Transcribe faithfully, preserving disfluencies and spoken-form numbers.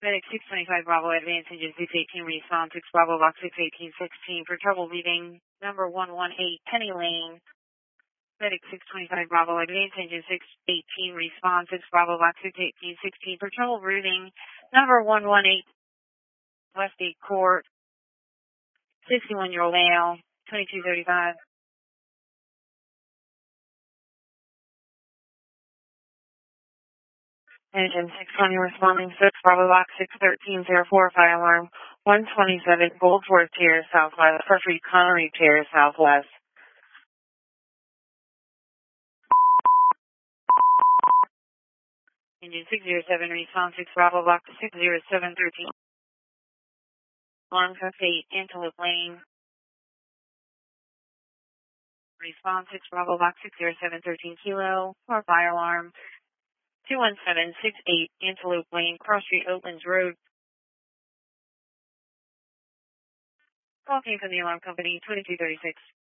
Medic six twenty-five Bravo Advance Engine six eighteen Respawn six Bravo Box six eighteen sixteen for trouble reading number one one eight Penny Lane. Medic six twenty-five Bravo Advance Engine six eighteen Respawn six Bravo Box six eighteen sixteen for trouble routing number one one eight West eight Court, sixty-one-year-old male, twenty-two thirty-five. Engine six twenty responding six Bravo Box six thirteen zero four fire alarm one twenty-seven Goldsworth Terrace Southwest, Perfrey Connery Terrace Southwest. Engine six zero seven response six Bravo Box six zero seven thirteen. Alarm code eight Antelope Lane. Response six Bravo Box six zero seven thirteen Kilo for fire alarm two one seven six eight Antelope Lane, Cross Street, Oaklands Road. Call came from the alarm company twenty-two thirty-six.